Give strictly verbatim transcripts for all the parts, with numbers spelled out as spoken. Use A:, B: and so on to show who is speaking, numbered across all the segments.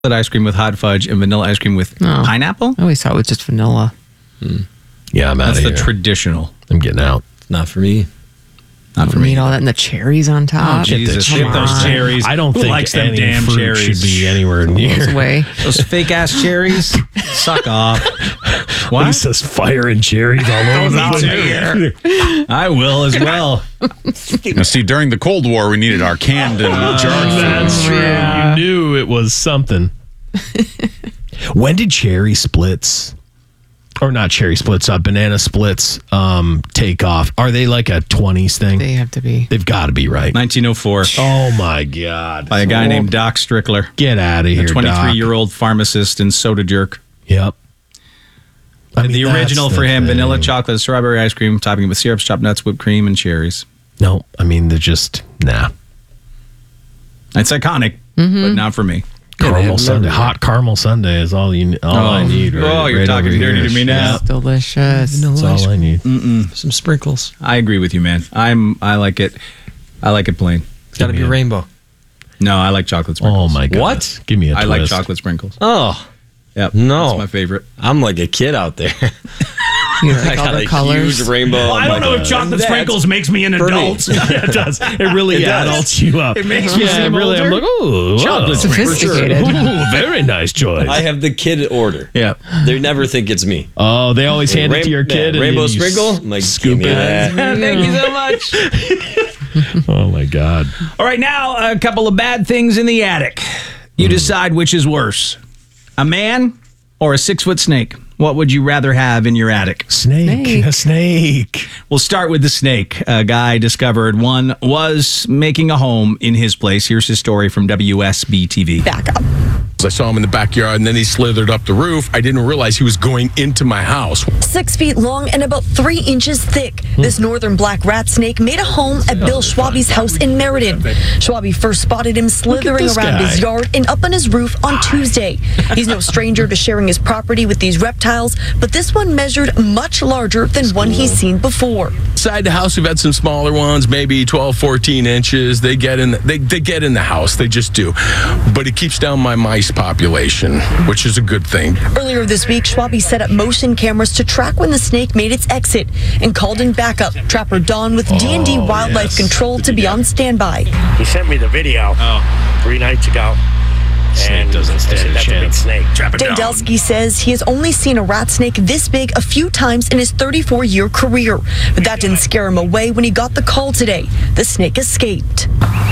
A: ice cream with hot fudge and vanilla ice cream with
B: No.
A: pineapple?
B: I always thought it was just vanilla.
C: Mm. Yeah, I'm out
A: That's
C: of
A: the
C: here.
A: traditional.
C: I'm getting out.
D: Not for me.
A: Not for
B: You
A: me.
B: Eat all that and the cherries on top.
A: Oh, Jesus.
B: Come
A: Get those
B: on.
A: cherries.
C: I don't
A: Who
C: think
A: likes them
C: any
A: damn
C: fruit
A: cherries?
C: should be anywhere near.
B: Goes away.
A: Those fake ass cherries. Suck off. What?
C: Lisa's firing cherries all over the place.
A: I will as well.
E: Now, see, during the Cold War, we needed our canned and jarred
C: That's
E: foods.
C: true.
B: Yeah.
C: You knew it was something. When did cherry splits, or not cherry splits, uh, banana splits, um, take off? Are they like a twenties thing?
B: They have to be.
C: They've got to be, right?
A: nineteen oh four.
C: Oh, my God.
A: By a guy named Doc Strickler.
C: Get out of
A: A
C: here, Doc.
A: twenty-three-year-old pharmacist and soda jerk.
C: Yep. I mean,
A: the
C: that's
A: original
C: the
A: for him,
C: thing.
A: vanilla chocolate, strawberry ice cream, topping with syrups, chopped nuts, whipped cream, and cherries.
C: No, I mean, they're just, nah.
A: It's iconic, but not for me.
C: Caramel sundae. Hot caramel sundae is all you all I need. Right,
A: oh, you're
C: right
A: talking
C: over
A: dirty
C: here.
A: to me now.
B: It's delicious.
C: That's all I need.
D: Some sprinkles.
A: I agree with you, man. I'm. I like it. I like it plain.
D: It's got to be
C: me a-
D: rainbow.
A: No, I like chocolate
C: Oh,
A: sprinkles.
C: my God.
D: What?
C: Give me a
A: I
C: twist.
A: like chocolate sprinkles.
D: Oh,
A: Yep.
D: No.
A: That's my favorite.
D: I'm like a kid out there.
B: You
D: I
B: like all
D: got
B: the
D: a
B: colors.
D: huge rainbow.
A: Well, I
D: I'm
A: don't
D: like,
A: know if
D: uh,
A: chocolate
D: that's
A: sprinkles makes me an
D: for me.
A: adult.
C: Yeah, it does. It really
D: It does.
C: adults you up.
A: It makes me
C: yeah,
A: seem
C: really. I'm
A: older.
C: like, oh,
A: Chocolate
C: wow.
A: sprinkles.
B: Sophisticated.
C: Ooh, very nice choice.
D: I have the kid order.
A: Yeah.
D: They never think it's me.
C: oh, they always hand it to your
D: Rain-
C: kid.
D: yeah,
C: and
D: rainbow
C: then you
D: sprinkle?
C: s-
D: I'm like,
C: scoop
D: give me
C: it.
D: that.
A: Thank you so much.
C: Oh my God.
A: All right, now a couple of bad things in the attic. You decide which is worse, a man or a six-foot snake. What would you rather have in your attic?
C: Snake.
B: Snake.
C: A snake.
A: We'll start with the snake. A guy discovered one was making a home in his place. Here's his story from W S B T V.
B: Back up.
F: I saw him in the backyard, and then he slithered up the roof. I didn't realize he was going into my house.
G: Six feet long and about three inches thick, this northern black rat snake made a home at Bill Schwabe's house in Meriden. Schwabe first spotted him slithering
C: this
G: around
C: guy.
G: his yard and up on his roof on Tuesday. He's no stranger to sharing his property with these reptiles, but this one measured much larger than one he's seen before.
F: Inside the house, we've had some smaller ones, maybe twelve, fourteen inches. They get in. The, they they get in the house. They just do. But it keeps down my mice population, which is a good thing.
G: Earlier this week, Schwabe set up motion cameras to track when the snake made its exit and called in backup. Trapper Don with D and D
C: Oh,
G: Wildlife
C: yes.
G: Control to be on standby.
H: He sent me the video three nights ago.
C: Snake
H: and
C: doesn't
H: I
C: stand
H: said,
C: a
H: That's a big
C: chance.
H: snake.
G: Dan Delsky says he has only seen a rat snake this big a few times in his thirty-four-year career. But that didn't scare him away when he got the call today. The snake escaped.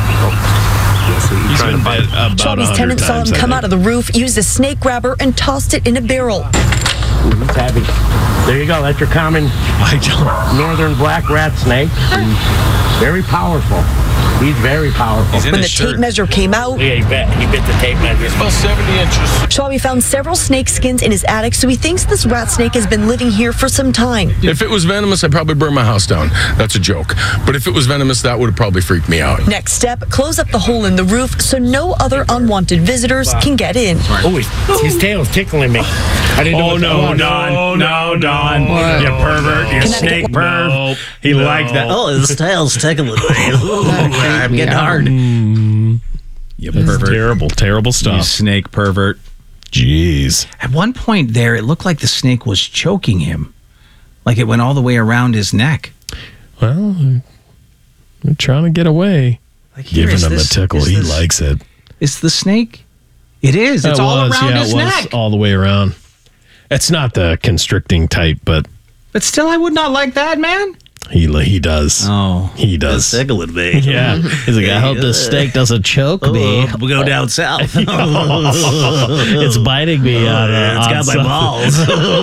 C: He's been bit about
G: Schwabe's
C: a hundred
G: tenant saw
C: times,
G: him
C: I
G: come
C: think.
G: out of the roof, used a snake grabber, and tossed it in a barrel.
H: It's heavy. There you go. That's your common
C: I don't.
H: northern black rat snake. Very powerful. He's very powerful.
G: When the tape measure came out,
H: Yeah, he bit, he bit the tape measure.
F: About seventy inches.
G: Schwabe found several snake skins in his attic, so he thinks this rat snake has been living here for some time.
F: If it was venomous, I'd probably burn my house down. That's a joke. But if it was venomous, that would have probably freaked me out.
G: Next step, close up the hole in the roof so no other unwanted visitors can get in.
H: Oh, his, his tail's tickling me. I didn't know
A: Oh,
H: what that
A: no,
H: was.
A: Don. No, Don. You pervert. You snake perv.
C: No,
A: He
C: no.
A: liked that. Oh, his tail's tickling me. I'm getting hard. You
C: That's
A: pervert.
C: terrible, terrible
A: You
C: stuff.
A: snake pervert.
C: Jeez.
A: At one point there, it looked like the snake was choking him. Like it went all the way around his neck.
C: Well, they're trying to get away.
A: Like, here,
C: Giving
A: is
C: him
A: this-
C: a tickle.
A: is
C: He
A: this-
C: likes it.
A: It's the snake? It is. It's
C: It
A: all
C: was,
A: around
C: yeah,
A: his
C: it was
A: neck.
C: all the way around. It's not the constricting type, but
A: But still, I would not like that, man.
C: he he does.
A: Oh.
C: He does.
A: tickling me.
C: Yeah. He's like, I hope this snake doesn't choke me.
A: We'll go down south.
C: It's biting me. on, uh,
A: it's got
C: on
A: my
C: something.
A: balls.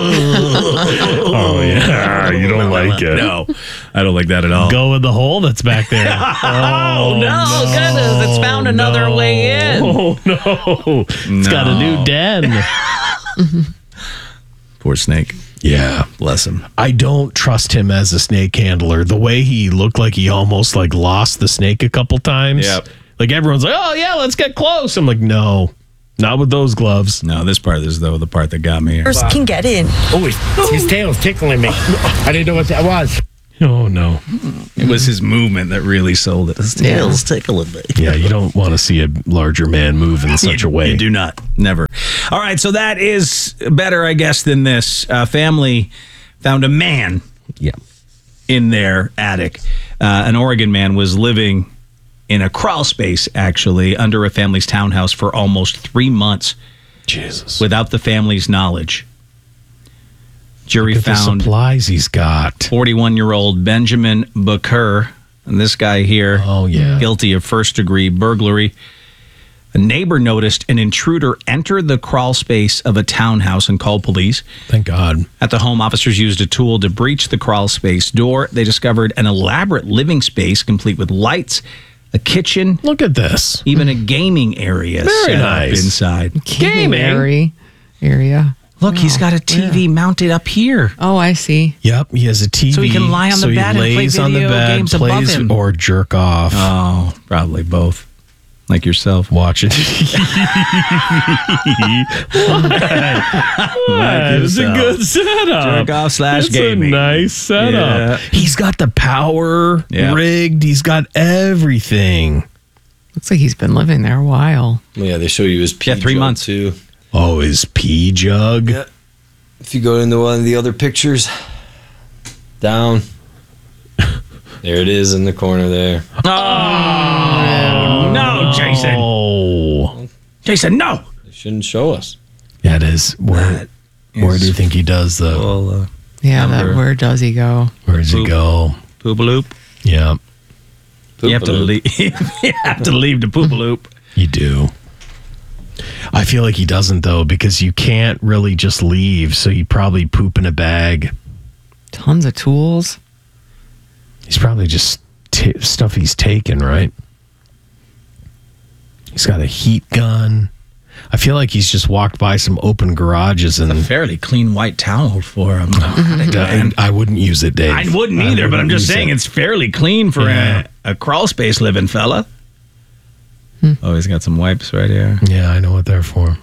C: Oh, yeah. You don't like it.
A: No, I don't like that at all.
C: Go in the hole that's back there.
A: Oh, no, goodness. It's found another way in.
C: Oh, no. It's got a new den.
A: Poor snake.
C: Yeah.
A: Bless him.
C: I don't trust him as a snake handler. The way he looked like he almost like lost the snake a couple times.
A: Yep.
C: Like everyone's like, oh yeah, let's get close. I'm like, no, not with those gloves.
A: No, this part is, though, the part that got me here.
G: Can get in.
H: Oh, his, his tail's tickling me. I didn't know what that was.
C: Oh, no.
A: It was his movement that really sold it. His tails tickle a bit.
C: Yeah, you don't want to see a larger man move in such a way.
A: You do not. Never. All right, so that is better, I guess, than this. Uh, family found a man
C: Yeah.
A: in their attic. Uh, an Oregon man was living in a crawl space, actually, under a family's townhouse for almost three months
C: Jesus.
A: without the family's knowledge. Jury
C: Look at the
A: found
C: supplies he's got.
A: forty-one-year-old Benjamin Bakur, and this guy here,
C: Oh, yeah.
A: guilty of first-degree burglary. A neighbor noticed an intruder enter the crawl space of a townhouse and called police.
C: Thank God.
A: At the home, officers used a tool to breach the crawl space door. They discovered an elaborate living space complete with lights, a kitchen,
C: Look at this.
A: even a gaming area
C: Very
A: set
C: nice.
A: up inside.
B: Gaming area. area.
A: Look, he's got a T V mounted up here.
B: Oh, I see.
C: Yep, he has a T V.
A: So he can lie on the
C: so
A: bed
C: he
A: and play
C: lays on the
A: video
C: bed,
A: games above
C: plays
A: him.
C: or jerk off.
A: Oh, probably both. Like yourself.
C: Watching. It's a good setup.
A: Jerk off slash
C: It's
A: gaming.
C: a nice setup.
A: Yeah.
C: He's got the power
A: Yeah.
C: rigged. He's got everything.
B: Looks like he's been living there a while.
D: Yeah, they show you his pee
A: Yeah, three
D: jug,
A: months.
D: too.
C: Oh, his pee jug.
D: Yeah. If you go into one of the other pictures, down. There it is in the corner there.
A: Oh, no, Jason.
C: Oh,
A: Jason, no.
D: They shouldn't show us.
C: that is where. Where do you think he does the?
A: Well, uh,
B: Yeah,
A: Number-
B: that, where does he go?
C: Where does he
A: Poop.
C: go?
A: Poopaloop.
C: Yeah,
A: You have to leave. You have to leave the poopaloop.
C: you do. I feel like he doesn't though, because you can't really just leave. So you probably poop in a bag.
B: Tons of tools.
C: He's probably just t- stuff he's taken, right? He's got a heat gun. I feel like he's just walked by some open garages and
A: A fairly clean white towel for him.
C: I, I wouldn't use it, Dave.
A: I wouldn't either, but I'm
C: wouldn't
A: just
C: use
A: saying
C: it.
A: it's fairly clean for
C: Yeah.
A: a, a crawl space living fella. Oh, he's got some wipes right here.
C: Yeah, I know what they're for.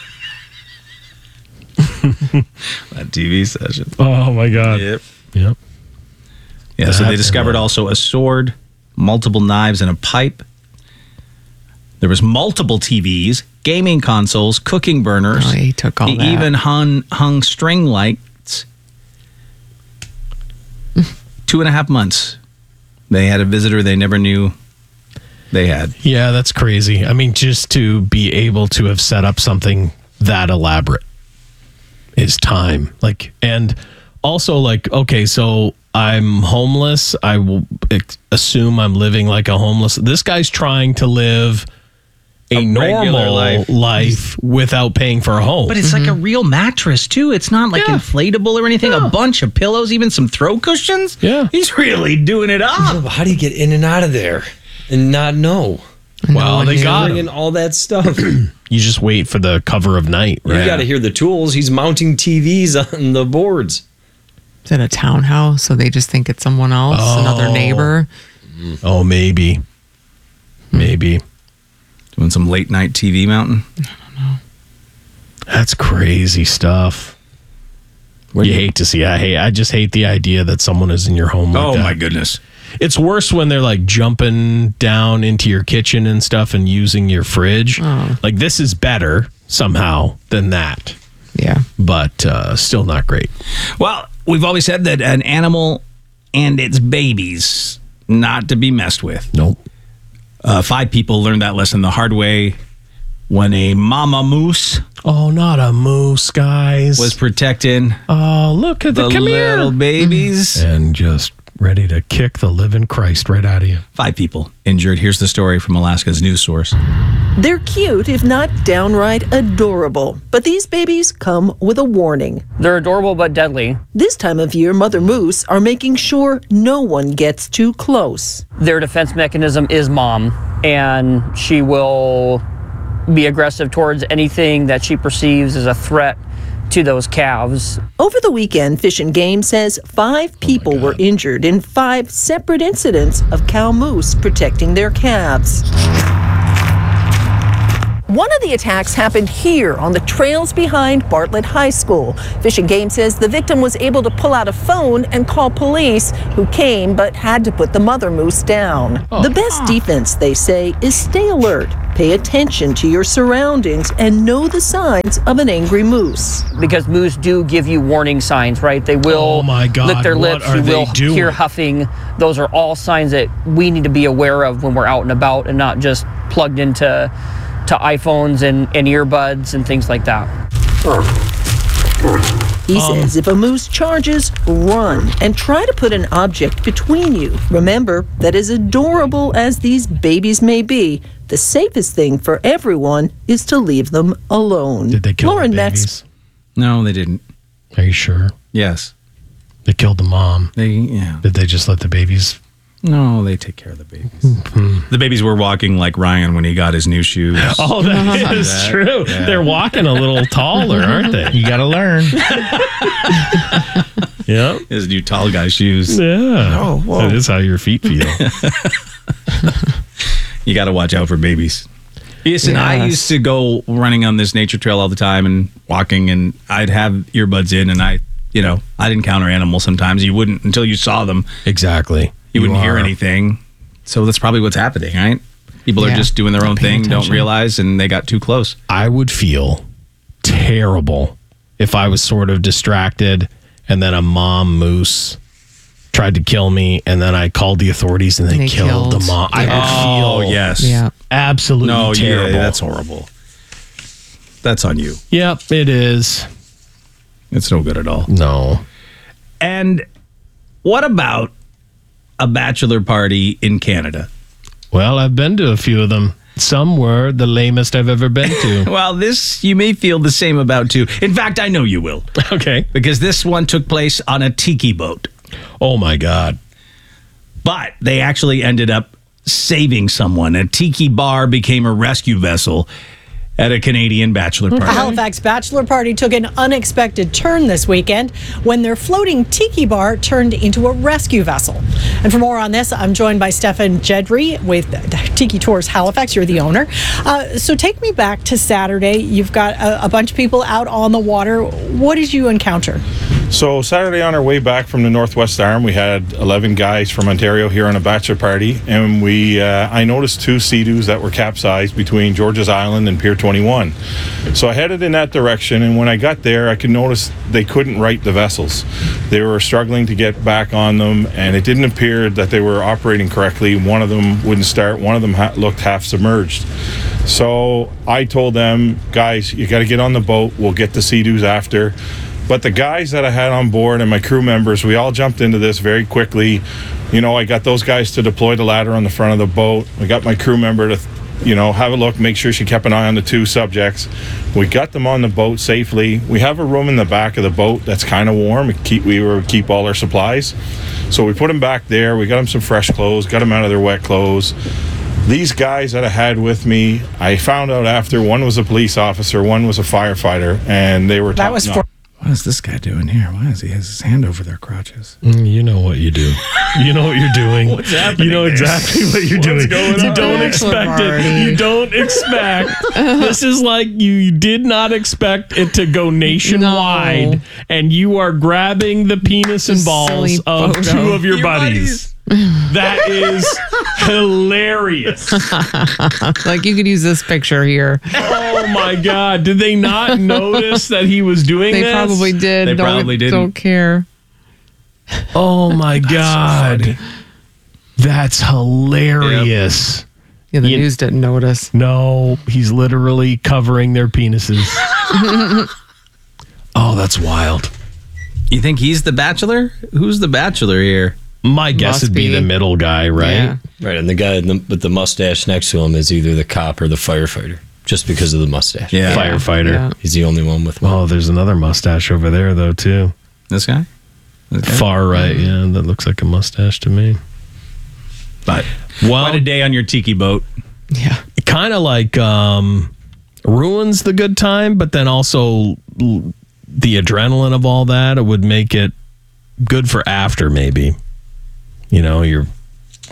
A: That T V session.
C: Oh my god.
A: Yep.
C: Yep.
A: Yeah, so they
C: That
A: discovered
C: and, uh,
A: also a sword, multiple knives, and a pipe. There was multiple T Vs, gaming consoles, cooking burners.
B: Oh, he took all
A: He
B: that.
A: even hung, hung string lights. Two and a half months. They had a visitor they never knew they had.
C: Yeah, that's crazy. I mean, just to be able to have set up something that elaborate is time. Like, and also like, okay, so I'm homeless. I will ex- assume I'm living like a homeless. This guy's trying to live a,
A: A regular
C: normal
A: life.
C: life. without paying for a home.
A: But it's like a real mattress, too. It's not like
C: Yeah.
A: inflatable or anything. A bunch of pillows, even some throw cushions.
C: Yeah.
A: He's really doing it up.
D: But how do you get in and out of there and not know?
C: well,
B: one
C: they
B: knew.
C: got
D: Bringing
C: him.
D: all that stuff.
C: You just wait for the cover of night,
D: You
C: right?
D: got to hear the tools. He's mounting T Vs on the boards.
B: Is it a townhouse? So they just think it's someone else, another
C: Oh.
B: neighbor.
C: Oh, maybe. Maybe.
A: Doing some late night T V mountain.
C: That's crazy stuff. You hate to see. I hate. I just hate the idea that someone is in your home. Like
A: Oh,
C: that.
A: my goodness.
C: It's worse when they're like jumping down into your kitchen and stuff and using your fridge.
B: Oh.
C: Like this is better somehow than that,
B: Yeah.
C: but uh, still not great.
A: Well, we've always said that an animal and its babies not to be messed with.
C: Nope.
A: Uh, five people learned that lesson the hard way when a mama moose
C: Oh, not a moose, guys.
A: was protecting
C: oh, look at the,
A: the
C: come
A: little
C: here.
A: babies.
C: And just ready to kick the living Christ right out of you.
A: Five people injured. Here's the story from Alaska's news source.
I: They're cute, if not downright adorable. But these babies come with a warning.
J: They're adorable but deadly.
I: This time of year, mother moose are making sure no one gets too close.
J: Their defense mechanism is mom, and she will be aggressive towards anything that she perceives as a threat to those calves.
I: Over the weekend, Fish and Game says five people were injured in five separate incidents of cow moose protecting their calves. One of the attacks happened here on the trails behind Bartlett High School. Fish and Game says the victim was able to pull out a phone and call police, who came but had to put the mother moose down.
C: Oh.
I: The best defense, they say, is stay alert, pay attention to your surroundings, and know the signs of an angry moose.
J: Because moose do give you warning signs, right? They will
C: Oh my God,
J: lick their
C: what
J: lips.
C: are
J: You
C: they
J: will
C: doing?
J: hear huffing. Those are all signs that we need to be aware of when we're out and about and not just plugged into to iPhones and, and earbuds and things like that.
I: He
C: Um,
I: says if a moose charges, run and try to put an object between you. Remember that as adorable as these babies may be, the safest thing for everyone is to leave them alone.
C: Did they kill
I: Lauren
C: the
I: Max.
C: babies?
A: No, they didn't.
C: Are you sure?
A: Yes.
C: They killed the mom.
A: They, yeah.
C: Did they just let the babies?
A: No, they take care of the babies. The babies were walking like Ryan when he got his new shoes.
C: Oh, that is
A: That-
C: true.
A: yeah.
C: They're walking a little taller, aren't they? You got to learn. Yep.
A: His new tall guy shoes.
C: Yeah.
I: Oh, whoa.
C: That is how your feet feel.
A: You got to watch out for babies. Listen, I
B: Yes.
A: used to go running on this nature trail all the time and walking, and I'd have earbuds in, and I, you know, I'd encounter animals sometimes. You wouldn't until you saw them.
C: Exactly.
A: You, wouldn't hear
C: are.
A: anything. So that's probably what's happening, right? People are
B: Yeah.
A: just doing their own
B: Paying
A: thing, don't
B: attention.
A: realize, and they got too close.
C: I would feel terrible if I was sort of distracted and then a mom moose tried to kill me and then I called the authorities and they,
B: They
C: killed,
B: killed.
C: the mom. I
B: Yeah.
C: would feel
A: Oh, yes.
B: Yeah.
C: absolutely
A: No,
C: terrible.
A: yeah, that's horrible. That's on you.
C: Yep, it is.
A: It's no good at all.
C: No.
A: And what about a bachelor party in Canada?
C: Well, I've been to a few of them. Some were the lamest I've ever been to.
A: Well, this you may feel the same about too. In fact, I know you will.
C: Okay.
A: Because this one took place on a tiki boat.
C: Oh my God.
A: But they actually ended up saving someone. A tiki bar became a rescue vessel at a Canadian bachelor
K: A
A: party.
K: Halifax bachelor party took an unexpected turn this weekend when their floating tiki bar turned into a rescue vessel. And for more on this, I'm joined by Stefan Jedry with Tiki Tours Halifax. You're the owner. Uh, so take me back to Saturday. You've got a, a bunch of people out on the water. What did you encounter?
L: So Saturday on our way back from the Northwest Arm, we had eleven guys from Ontario here on a bachelor party, and we uh, I noticed two Sea-Doos that were capsized between George's Island and Pier twenty-one. So I headed in that direction, and when I got there, I could notice they couldn't right the vessels. They were struggling to get back on them, and it didn't appear that they were operating correctly. One of them wouldn't start. One of them ha- looked half submerged. So I told them, guys, you got to get on the boat. We'll get the Sea-Doos after. But the guys that I had on board and my crew members, we all jumped into this very quickly. You know, I got those guys to deploy the ladder on the front of the boat. I got my crew member to, you know, have a look, make sure she kept an eye on the two subjects. We got them on the boat safely. We have a room in the back of the boat that's kind of warm. We keep, we were keep all our supplies. So we put them back there. We got them some fresh clothes, got them out of their wet clothes. These guys that I had with me, I found out after, one was a police officer, one was a firefighter, and they were
K: That was
L: top-notch.
K: for.
A: What is this guy doing here? Why does he has his hand over their crotches?
C: Mm, You know what you do. You know what you're doing.
A: What's happening
C: You know
A: there?
C: exactly what you're
A: What's
C: doing.
A: going
C: you
A: on?
C: don't
B: Bachelor
C: expect it.
B: party.
C: You don't expect. This is like you did not expect it to go nationwide,
B: No.
C: and you are grabbing the penis and balls
B: Silly
C: of
B: photo.
C: two of your,
A: Your
C: buddies. That is hilarious.
B: Like you could use this picture here.
C: Oh my God. Did they not notice that he was doing
B: They
C: this?
B: probably did.
A: They
B: don't,
A: probably didn't.
B: Don't care.
C: Oh my God. That's hilarious.
B: Yeah, the
C: You-
B: news didn't notice.
C: No, he's literally covering their penises. Oh, that's wild.
A: You think he's the bachelor? Who's the bachelor here?
C: My guess
B: Must
C: would be,
B: be.
C: the middle guy, right?
B: Yeah.
D: Right, and the guy in the, with the mustache next to him is either the cop or the firefighter, just because of the mustache.
A: Yeah.
C: Firefighter.
B: Yeah.
D: He's the only one with one.
C: Oh, there's another mustache over there, though, too.
A: This guy? This guy?
C: Far right, yeah. That looks like a mustache to me.
A: But
C: Well,
A: quite a day on your tiki boat.
B: Yeah.
C: it kind of like um, ruins the good time, but then also l- the adrenaline of all that, it would make it good for after, maybe. You know, you're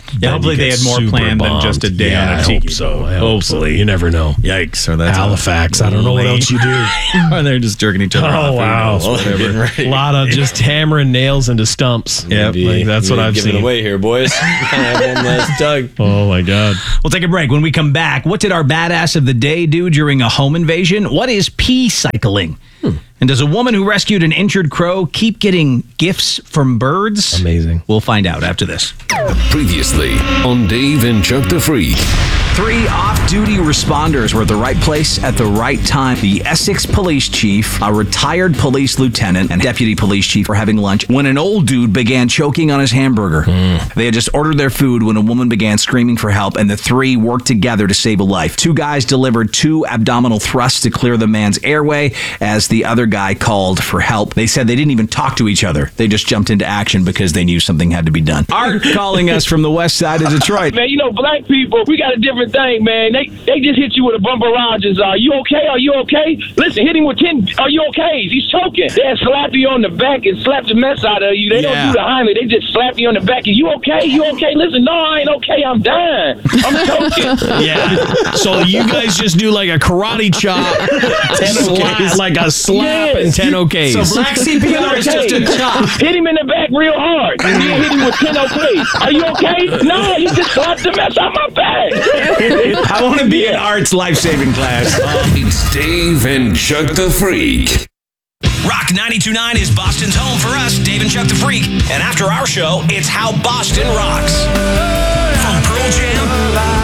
C: then
A: hopefully
C: you
A: they
C: get
A: had more
C: super
A: planned than
C: bombed.
A: just a day
C: yeah,
A: on a
C: I
A: tiki.
C: hope so. I hope
A: Hopefully.
C: so. You never know.
A: Yikes. Or that's
C: Halifax. I don't know what else you do.
A: Or they're just jerking each other off.
C: Oh,
A: Who
C: wow.
A: knows? Whatever.
C: A lot of just hammering nails into stumps.
A: Yep.
C: Like, that's what I've
D: giving
C: seen.
D: away here, boys. One last tug.
C: Oh, my God.
A: We'll take a break. When we come back, what did our badass of the day do during a home invasion? What is pea cycling? Hmm. And does a woman who rescued an injured crow keep getting gifts from birds?
C: Amazing.
A: We'll find out after this.
M: Previously on Dave and Chuck the Freak.
A: Three off-duty responders were at the right place at the right time. The Essex police chief, a retired police lieutenant, and deputy police chief were having lunch when an old dude began choking on his hamburger. Mm. They had just ordered their food when a woman began screaming for help, and the three worked together to save a life. Two guys delivered two abdominal thrusts to clear the man's airway as the other guy called for help. They said they didn't even talk to each other. They just jumped into action because they knew something had to be done. Art calling us from the west side of Detroit.
N: Man, you know, black people, we got a different thing, man. They they just hit you with a bumper Rogers. Are you okay? Are you okay? Listen, hit him with ten. Are you okay? He's choking. They slap you on the back and slap the mess out of you. They
A: Yeah.
N: don't do the Heimlich. They just slap you on the back. And you okay? You okay? Listen, no, I ain't okay. I'm dying. I'm choking.
C: Yeah. So you guys just do like a karate chop, ten slap, like a slap
N: Yes.
C: and ten okays.
A: So black C P R is just a chop.
N: Hit him in the back real hard. And then hit him with ten okays. Are you okay? No, you just slapped the mess out my back.
A: I want to be in Art's life-saving class.
M: It's Dave and Chuck the Freak.
O: Rock ninety-two point nine is Boston's home for us, Dave and Chuck the Freak. And after our show, it's How Boston Rocks. From Pearl Jam